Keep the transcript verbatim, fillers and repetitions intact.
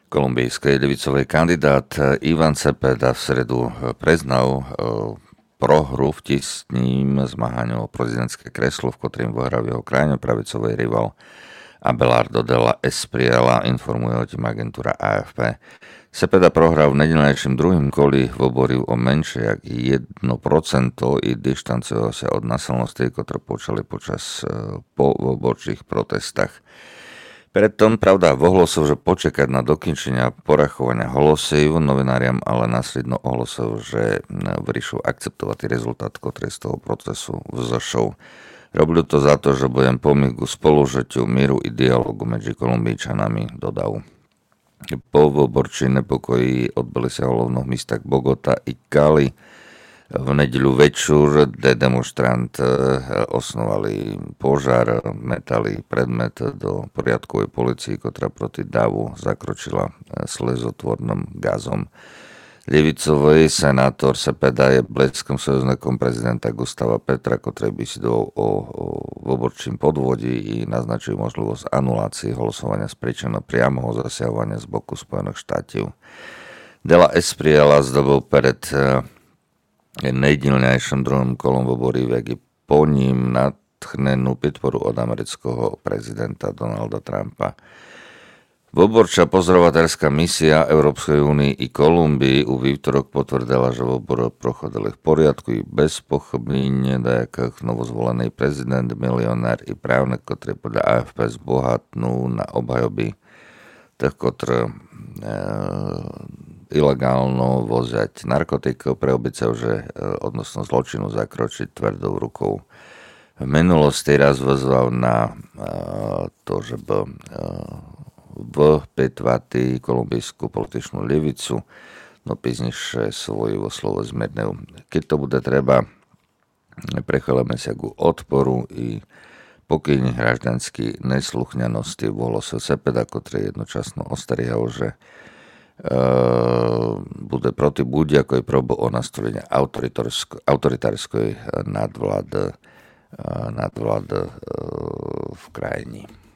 Kolumbijskej ľavicovej kandidát Ivan Cepeda v stredu preznal prohru v tisním zmáhaniu o prezidentské kreslo, v ktorým vyhral jeho krajine pravicový rival Abelardo de la Espriella, informuje o tým agentúra á ef pé. Cepeda prohral v nedeľajším druhým koli v oborí o menšie jak jedno percento i dištancoval sa od násilností, ktoré počali počas po voborčích protestách. Predtom, pravda, ohlásil, že počekať na dokončenia porachovania hlasov novináriam, ale následno ohlásil, že vyriešil akceptovať rezultát, ktorý z toho procesu vzošol. Robili to za to, že budem pomôcť spolužitiu míru i dialogu medzi Kolumbíčanami, dodal. Po voborčí nepokoji odbyli sa v hlavných místach Bogota i Cali. V nedeľu večer, kde demonstrant osnovali požár, metali predmet do poriadkovej polícii, ktorá proti davu zakročila slezotvorným gazom. Ľavicový senátor Cepeda je blízkom sojužníkom prezidenta Gustava Petra, ktorý by si dal o, o voborčím podvodí i naznačil možnosť anulácie hlasovania spríčeného priamoho zasiahovania z boku Spojených štátov. De la Espriella zdobil pred nejdilnejším druhým kolom voborí, jak i po ním natchnenú podporu od amerického prezidenta Donalda Trumpa. Voborčá pozorovateľská misia Európskej únie i Kolumbii u vývtorok potvrdila, že vobor prochodili v poriadku i bez pochybnenia, jak novozvolený prezident, milionár i právnik, ktorý podľa á ef pé zbohatnú na obhajoby tých, ktorí e, ilegálno voziať narkotikov, pre obycev, že odnosno zločinu zakročiť tvrdou rukou. V minulosti raz vyzval na uh, to, že by uh, vypitvati kolumbijskú političnú ľavicu, no pízniš svoju slovo zmernil. Keď to bude treba, prechyleme sa ku odporu i pokyni hraždanský nesluchňanosti volosil Cepeda, ktorý jednočasno ostrihal, že Uh, bude proti buď ako je probo o nastolenie autoritárskej nadvlády uh, nadvlád, uh, v krajine.